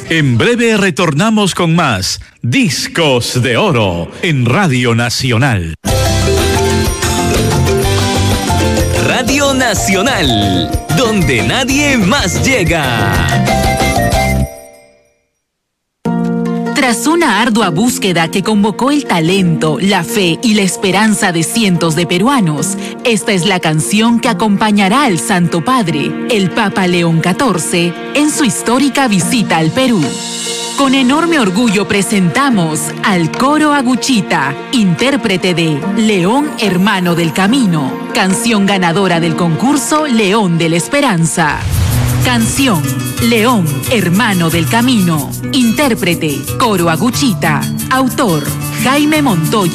En breve retornamos con más Discos de Oro en Radio Nacional. Radio Nacional, donde nadie más llega. Tras una ardua búsqueda que convocó el talento, la fe y la esperanza de cientos de peruanos, esta es la canción que acompañará al Santo Padre, el Papa León XIV, en su histórica visita al Perú. Con enorme orgullo presentamos al Coro Aguchita, intérprete de León Hermano del Camino, canción ganadora del concurso León de la Esperanza. Canción León Hermano del Camino, intérprete Coro Aguchita, autor Jaime Montoya.